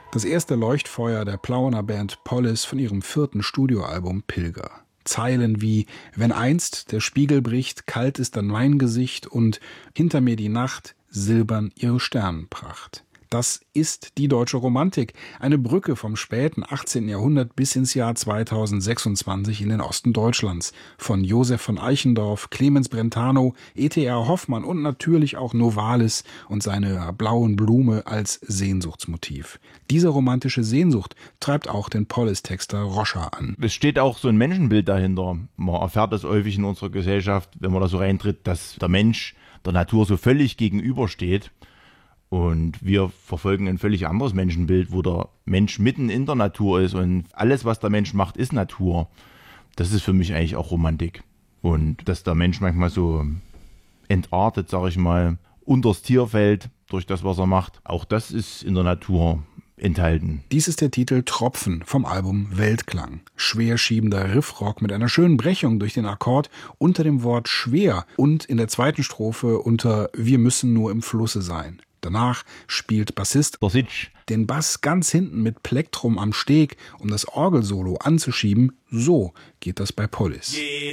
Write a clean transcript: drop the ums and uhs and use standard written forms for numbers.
Das erste Leuchtfeuer der Plauener Band Polis von ihrem 4. Studioalbum Pilger. Zeilen wie »Wenn einst der Spiegel bricht, kalt ist dann mein Gesicht« und »Hinter mir die Nacht, silbern ihre Sternenpracht«. Das ist die deutsche Romantik, eine Brücke vom späten 18. Jahrhundert bis ins Jahr 2026 in den Osten Deutschlands. Von Josef von Eichendorff, Clemens Brentano, E.T.R. Hoffmann und natürlich auch Novalis und seine blauen Blume als Sehnsuchtsmotiv. Diese romantische Sehnsucht treibt auch den Polis-Texter Roscher an. Es steht auch so ein Menschenbild dahinter. Man erfährt das häufig in unserer Gesellschaft, wenn man da so reintritt, dass der Mensch der Natur so völlig gegenübersteht. Und wir verfolgen ein völlig anderes Menschenbild, wo der Mensch mitten in der Natur ist und alles, was der Mensch macht, ist Natur. Das ist für mich eigentlich auch Romantik. Und dass der Mensch manchmal so entartet, sage ich mal, unters Tier fällt durch das, was er macht, auch das ist in der Natur enthalten. Dies ist der Titel Tropfen vom Album Weltklang. Schwer schiebender Riffrock mit einer schönen Brechung durch den Akkord unter dem Wort schwer und in der zweiten Strophe unter Wir müssen nur im Flusse sein. Danach spielt Bassist der Sitsch den Bass ganz hinten mit Plektrum am Steg, um das Orgelsolo anzuschieben. So geht das bei Polis.